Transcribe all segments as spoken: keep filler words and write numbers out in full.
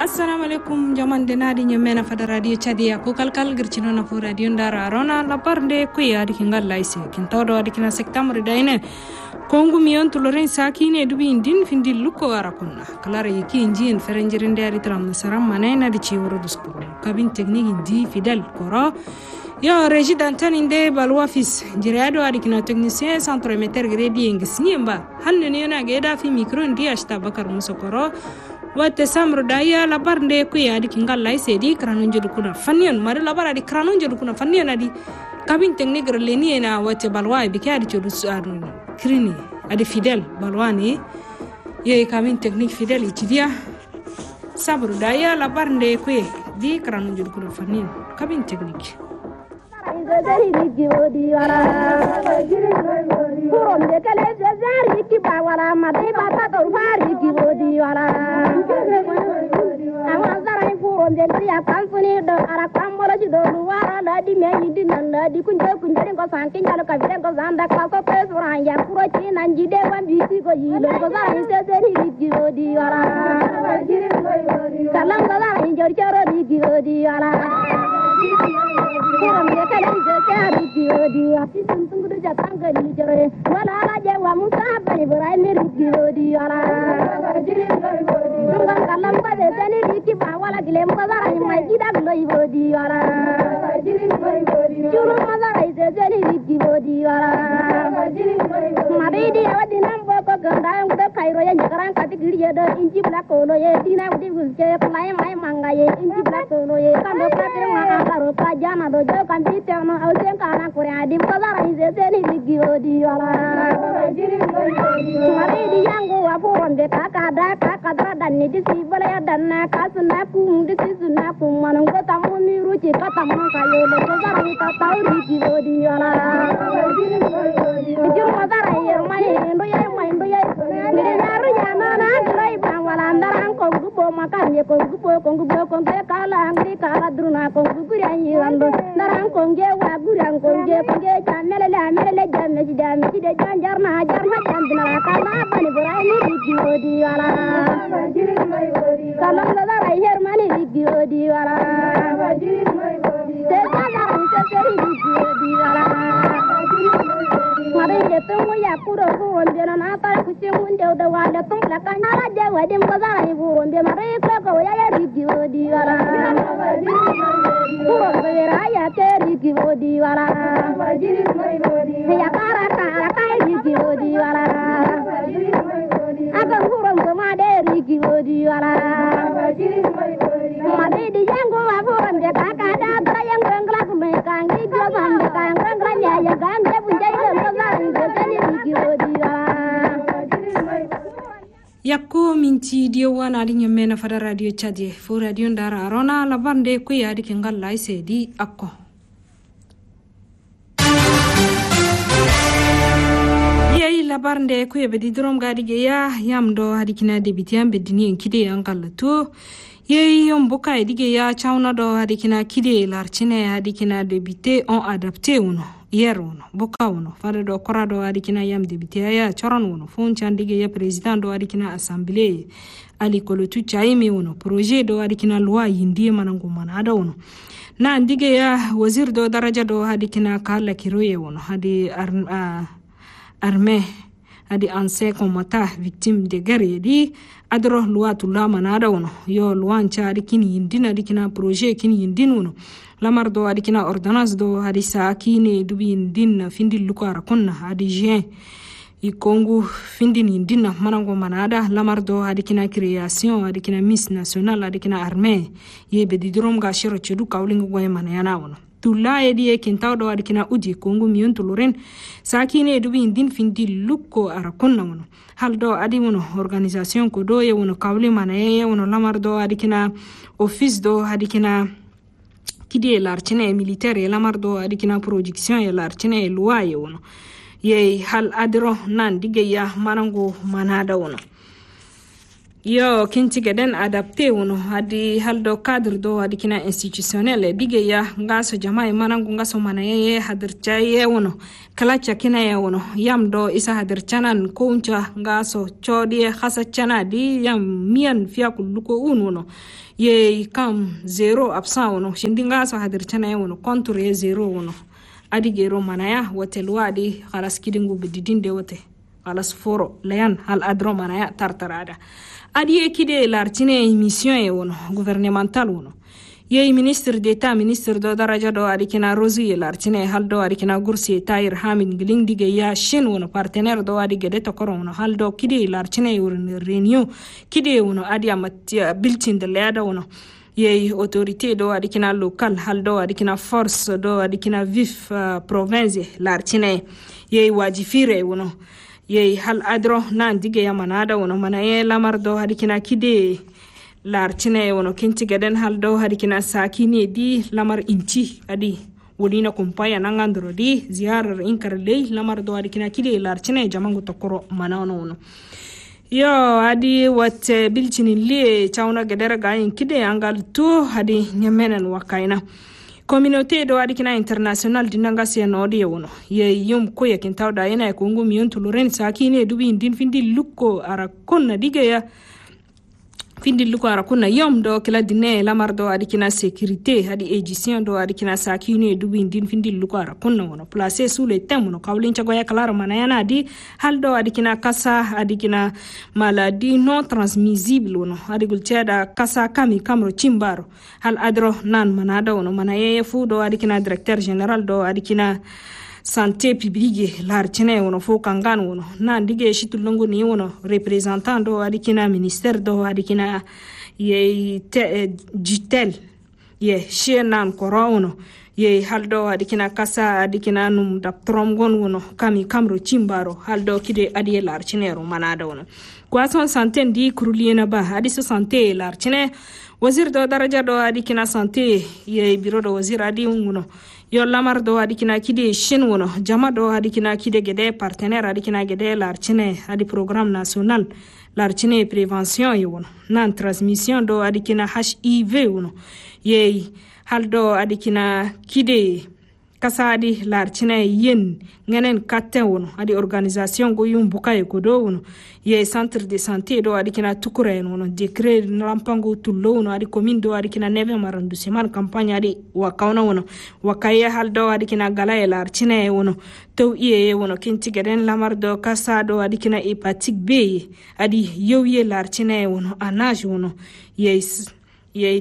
assalamu alaikum jaman de nadi nyemena fada radio chadia ko kalkal girchino na fo radio ndara rona la parde ko yadi kingal laise kin todo adi kina septembre daine kongu miyon tuloren sakine dubi indin findi lukko arakunna kala yiki injin ferenjirinde ari tram saram manena di ciwro duskuro kabin technique indi fidel koro yo résident inde balwa fils jirado adi kina technicien centre meter gredi ngisniemba hanne ne na geda fi micro ndi ashta bakar musokoro wate samro daya la barnde ku ya di kingal lay sedi kranon jodu kuna fannion mari la bara di kranon jodu kuna fannion adi kabin technique leni na wate balwa bi kadi jodu adu krini adi fidel balwani ye kabin technique fidel itidia samro daya la barnde ku di kranon jodu kuna fannion kabin technique Zari rigi odi wala, purom de kale zari rigi ba wala, madai bata torfa rigi odi wala. Awan zara purom de dia kampuni do ara kambola jido luara ladi meyi dinan ladi kunjo kunjo ko sanki nyalo kabire ko zanda ka ko pesura ya puro china njide wambi ko yilo ko zara zari rigi odi wala. Kalam zara njor choro rigi odi wala. Purom de kale zari rigi odi wala. Tuntung du jatang gali jore wala la je wa musa bani burai mi rigi odi wala. Tungang kalam ka de tani rigi ba wala gilem ko zara mai gida gloi odi wala. Churu mazara ise zari rigi odi wala. Mabidi awadi nambo ko ganda ngudo kairo ya nyakaran kati giri do inji black ono ye dina udi gulke play mai manga ye inji black ono ye kando kati ma karo ka jana do jo kan biteno au sen kana kore adim ko zara ise zari rigi odi wala. Mabidi yango wa poronde kaka da kaka dra danni disi bala ya danna kasuna kum disi sunna kum manon ko tamu mi ruci katamu kayo le ko zara ita tau rigi odi wala. Jur mazara yer mai ndo ye mai ndo ye mire naru ya na na dai bang wala ndaran ko gubo makan ye ko gubo ko gubo ko ke kala ngri kala druna ko guguri anyi rando ndaran ko nge wa guran ko nge ko nge janele la mele janne ji dam ji de janjar na jar ma jam dina kala bani borai ni rigi odi wala kala ndara yer mani rigi odi wala te kala se se rigi odi wala mari jetung ya kuro kuro ndena na ta kuchi munde da wala tung la kan ala je wadim ko zara iburo nde mari ko ko ya ya rigi odi wala kuro vera ya te rigi odi wala ya kara kara kai rigi odi wala aga kuro ko ma de rigi odi wala mari di yango aburo nde kaka da tra yango ngla ku me kan gi jo san de kan ngla nya ya gan de bunjai yakko minti dio wana di nyamena fada radio chadie fo radio ndara arona la bande ko yadi kengal lai sedi akko yei la bande ko yebe di drom gadi ge ya yamdo hadi kina debitiam bedini en kide yankal to yei yom boka edige ya chauna do hadi kina kide larchine hadi kina debite on adapté uno hier uno boka uno fada do korado hadi kina yam debite ya choron uno fon chandige ya president do hadi kina assemblée ali kolotu chaime uno projet do hadi kina loi yindi manango manada uno na ndige ya wazir do daraja do hadi kina kala kiroye uno hadi ar, uh, armée hadi anse komata victime de guerre di adro loi tula manada uno yo loi cha hadi kini yindina hadi kina projet kini yindin uno lamar do hadi kina ordonnance do hadi sa kini dubi yindin findi lukara konna hadi jien i kongu findi yindina manango manada lamar do hadi kina création hadi kina miss national hadi kina armée yebe di drom ga shiro chedu kawlingo goy manana uno tula edi e kintaw do hadi kina uji kongu miyon tuluren sa kini dubi yindin findi lukko arakonna uno hal do adi uno organisation ko do ye uno kawli manaye uno lamar do hadi kina office do hadi kina kidi larchine militaire lamar do hadi kina production e larchine loi uno ye hal adro nan dige ya manango manada uno yo kinci gaden adapté wono hadi haldo cadre do hadi kina institutionnel dige ya ngaso jama'i manangu ngaso manaye hadircha ye wono kala chakina ye wono yam do isa hadirchanan kuncha ngaso chodi khasa chana di yam mian fiya kulluko un wono ye kam zero absent wono shindi ngaso hadirchana ye wono kontur ye zero wono adi gero manaya wotel wadi khalas kidingu bididinde wote khalas foro layan hal adro manaya tartarada adi ekide lartine mission e wono gouvernemental wono ye ministre d'état ministre do daraja do adi kina rozi lartine haldo adi kina gursi tayir hamin giling dige ya shin wono partenaire do adi gede to kono haldo kide lartine wono reunion kide wono adi amatia biltin de leda wono ye autorité do adi kina local haldo adi kina force do adi kina vif uh, province lartine ye wajifire wono ye hal adro nan dige ya manada wono manaye lamardo hadikina kide lartine wono kinti gaden haldo hadikina sakini di lamar inci adi wodina kumpaya nangandro di ziyarar inkarle lamardo hadikina kide lartine jamangu tokoro manano wono yo adi wat bilchini li chauna gedera gayin kide angal tu hadi nyamenen wakaina communauté do adi kina international dinanga se no de wono ye yum ko yakin tawda yana ko ngum yon tuluren sakine dubi din findi lukko ara konna dige ya findi lukko ara konna yom do kala dinne lamar do adi kina sécurité adi édition do adi kina sakine dubi din findi lukko ara konna wono placé sous les thèmes no kawlin chago ya kala mana yana di haldo adi kina kasa adi kina maladie non transmissible wono adi gulchada kasa kami kamro chimbaro hal adro nan manada wono manaye fu do adi kina directeur général do adi kina santé publique lartine wono fo kangan wono nan dige shitulungu ni wono représentant do adi kina ministère do adi kina ye jitel ye shenan koro wono ye haldo adi kina kasa adi kina num daptrom gon wono kami kamro chimbaro haldo kide adi lartine ro manada wono kwa son santé ndi kuruliena ba adi so santé lartine wazir do daraja do adi kina santé ye biro do wazir adi wono yo lamar do adi kina kide shin wono jama do adi kina kide gede partenaire adi kina gede lartine adi programme national lartine prévention ye wono nan transmission do adi kina H I V wono ye haldo adi kina kide kasadi lartine yen ngenen katte wono adi organisation go yum bukaye ko do wono ye centre de santé do adi kina tukure wono décret rampango tullo wono adi commune do adi kina neve marandu seman campagne adi wakauna wono wakaye haldo adi kina galaye lartine wono to iye wono kinti geden lamar do kasado adi kina hépatique B adi yowie lartine wono anage wono ye ye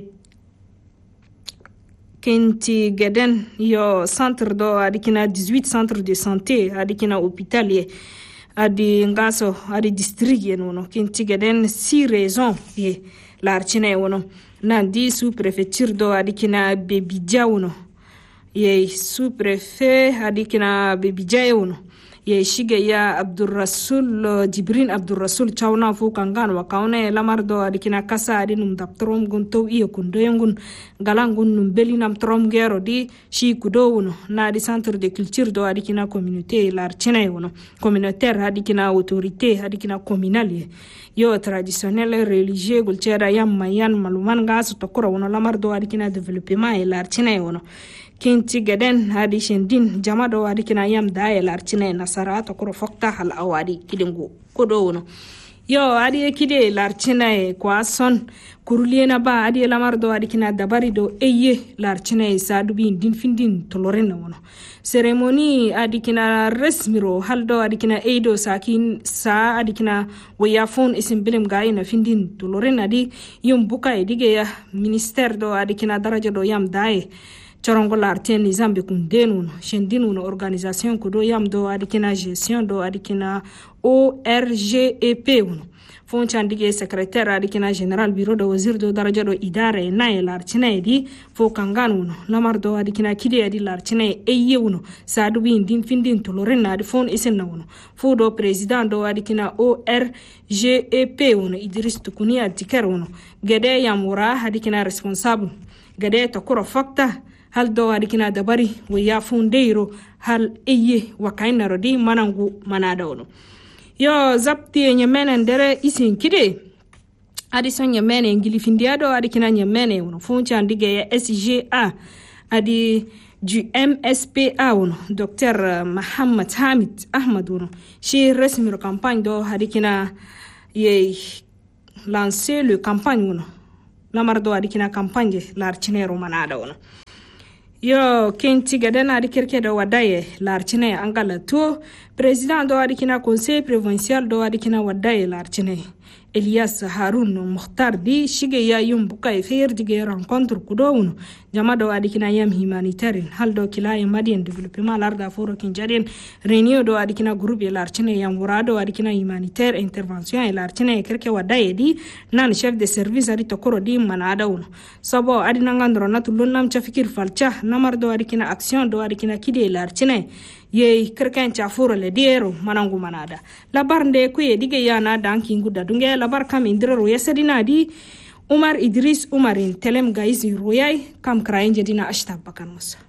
kenti geden yo centre do adikina dix-huit centre de santé adikina hôpital ye adi ngaso adi district ye no kenti geden six raisons ye larchine wono nandi sous préfecture do adikina Bebidja wono ye sous préfet adikina Bebidja wono ye shige ya Abdurrasul Jibrin Abdurrasul chawna fu kangan wa kaune lamar do adikina kasa adinum daptrom gun to iyo kundoyengun galangun num belinam trom gero di shi kudo wono na di centre de culture do adikina communauté larchine wono communautaire adikina autorité adikina communale yo traditionnel religieux gulchera yam mayan maluman gas to koro wono lamar do adikina développement e larchine wono kinti gaden hadi shendin jamado hadi kina yam daye larchine nasara to koro fokta hal awadi kidingo kodo wono yo hadi kide larchine kwa son kuruliena ba hadi lamardo hadi kina dabari do eye larchine sadubi din findin tolorena wono cérémonie hadi kina resmiro haldo hadi kina eido sakin sa hadi kina wayafon isimbilim gaina findin tolorena di yum buka edige ya ministère do hadi kina daraja do yam daye chorongo larten nizambe kundenu shendinu no organisation ko do yam do adikina gestion do adikina O R G E P uno fonchandige secrétaire adikina général bureau de wazir do daraja do idare na larchine di fo kanganu no lamar do adikina kide adi larchine eye uno sadu bi ndin findin toloren na di fon isen na uno fo do président do adikina O R G E P uno Idriss Tukuni adikar uno gede yamura adikina responsable gede to koro fakta hal do adikina dabari waya fundeiro hal eye wakaina rodi manangu manada wono yo zapti nyemenen dere isin kide adi son nyamene ngili findiado adi kina nyamene wono funcha ndige ya S G A adi du M S P A wono Docteur Mohamed Hamid Ahmad wono shi resmi ro campagne do adi kina ye lancer le campagne wono lamar do adi kina campagne larcine ro manada wono yo kenti gadana adi kerke do wadaye larcine angala to president do adi kina conseil provincial do adi kina wadaye larcine Elias Harun Mukhtar di shige ya yum buka fer dige rencontre kudo jama do adikina yam humanitaire hal do kila ya madien développement larda foro kinjaren réunion do adikina groupe larchine yam wurado adikina humanitaire intervention e larchine kerke wadaye di nan chef de service ari tokoro di manada uno sabo adina ngandro natulun nam chafikir falcha namar do adikina action do adikina kide larchine ye kerken chafuro le diero manangu manada labar nde kuye dige yana danki nguda dunge labar kam indiro yesedina di Umar Idris Umarin telem gaizi royai kam krain jedina ashtab bakan musa